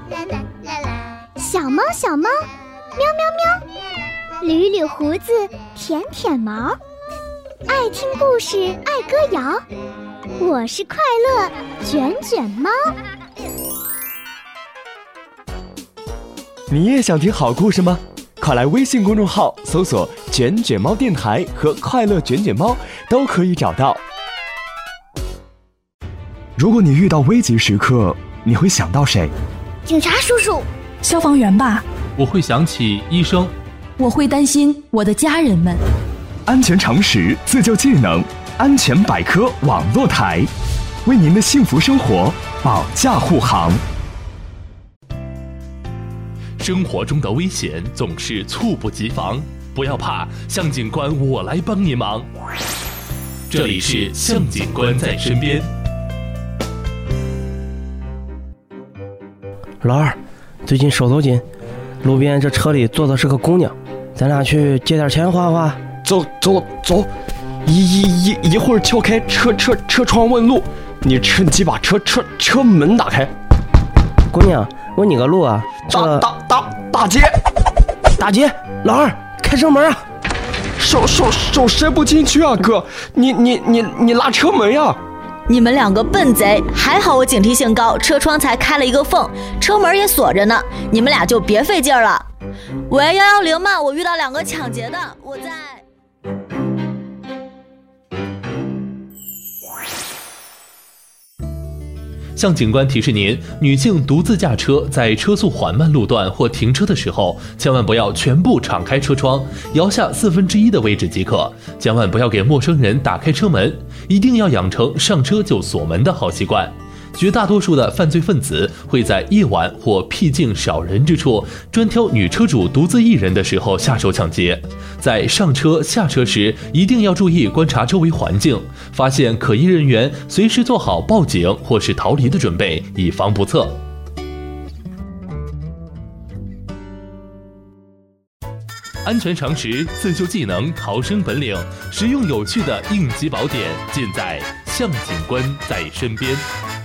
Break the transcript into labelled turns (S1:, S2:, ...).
S1: 小猫小猫，喵喵喵，捋捋胡子，舔舔毛，爱听故事，爱歌谣。我是快乐卷卷猫。
S2: 你也想听好故事吗？快来微信公众号搜索卷卷猫电台和快乐卷卷猫，都可以找到。如果你遇到危急时刻，你会想到谁？
S1: 警察叔叔。
S3: 消防员吧。
S4: 我会想起医生。
S3: 我会担心我的家人们。
S2: 安全常识，自救技能，安全百科网络台，为您的幸福生活保驾护航。
S4: 生活中的危险总是猝不及防，不要怕，向警官我来帮你忙。这里是向警官在身边。
S5: 老二，最近手头紧，路边这车里坐的是个姑娘，咱俩去借点钱花花。
S2: 走，一会儿撬开车窗问路，你趁机把车门打开。
S5: 姑娘，问你个路啊。大姐，老二开车门啊！
S2: 手伸不进去啊，哥，你拉车门呀！
S6: 你们两个笨贼，还好我警惕性高，车窗才开了一个缝，车门也锁着呢，你们俩就别费劲了。喂，110吗？我遇到2个抢劫的，我在。
S4: 向警官提示您，女性独自驾车在车速缓慢路段或停车的时候，千万不要全部敞开车窗，摇下1/4的位置即可，千万不要给陌生人打开车门，一定要养成上车就锁门的好习惯。绝大多数的犯罪分子会在夜晚或僻静少人之处，专挑女车主独自一人的时候下手抢劫。在上车下车时，一定要注意观察周围环境，发现可疑人员，随时做好报警或是逃离的准备，以防不测。安全常识、自救技能、逃生本领，实用有趣的应急宝典，尽在向警官在身边。